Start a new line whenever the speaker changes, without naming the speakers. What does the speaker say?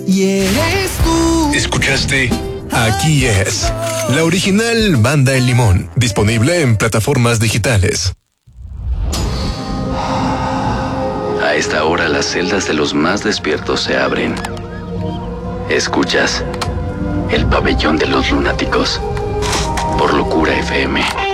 y eres tú.
¿Escuchaste? Aquí es la original Banda El Limón, disponible en plataformas digitales.
A esta hora las celdas de los más despiertos se abren. Escuchas el pabellón de los lunáticos por Locura FM.